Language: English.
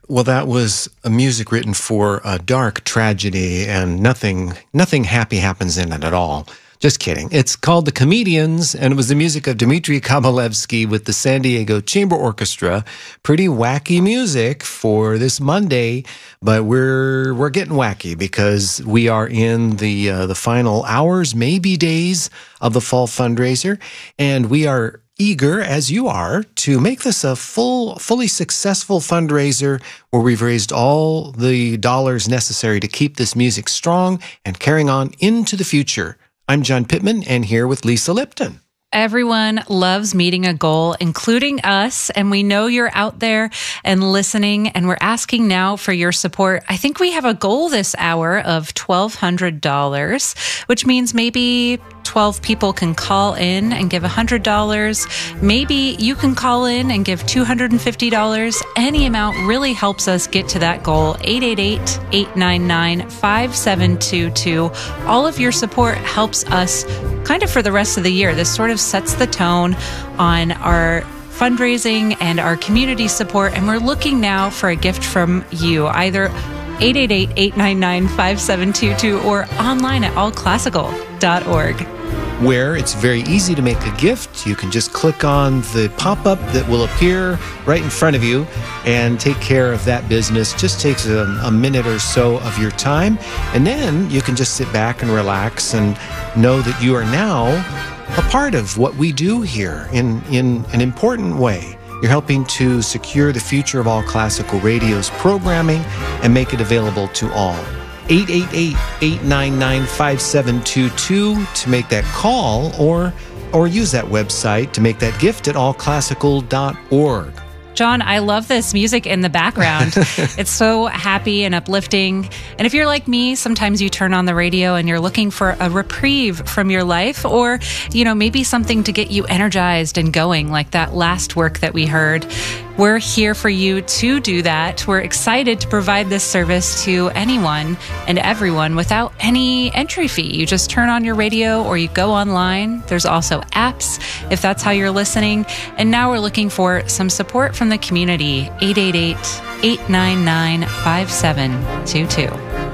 Well, that was a music written for a dark tragedy, and nothing happy happens in it at all. Just kidding. It's called The Comedians, and it was the music of Dmitri Kabalevsky with the San Diego Chamber Orchestra. Pretty wacky music for this Monday, but we're getting wacky because we are in the final hours, maybe days of the fall fundraiser, and we are eager, as you are, to make this a fully successful fundraiser where we've raised all the dollars necessary to keep this music strong and carrying on into the future. I'm John Pittman, and here with Lisa Lipton. Everyone loves meeting a goal, including us, and we know you're out there and listening, and we're asking now for your support. I think we have a goal this hour of $1,200, which means maybe 12 people can call in and give $100. Maybe you can call in and give $250. Any amount really helps us get to that goal. 888-899-5722. All of your support helps us kind of for the rest of the year. This sort of sets the tone on our fundraising and our community support. And we're looking now for a gift from you, either 888-899-5722 or online at allclassical.org. Where it's very easy to make a gift. You can just click on the pop-up that will appear right in front of you and take care of that business. Just takes a minute or so of your time, and then you can just sit back and relax and know that you are now a part of what we do here in an important way. You're helping to secure the future of All Classical Radio's programming and make it available to all. 888-899-5722 to make that call, or use that website to make that gift at allclassical.org. John, I love this music in the background. It's so happy and uplifting. And if you're like me, sometimes you turn on the radio and you're looking for a reprieve from your life, or, maybe something to get you energized and going, like that last work that we heard. We're here for you to do that. We're excited to provide this service to anyone and everyone without any entry fee. You just turn on your radio or you go online. There's also apps if that's how you're listening. And now we're looking for some support from the community. 888-899-5722.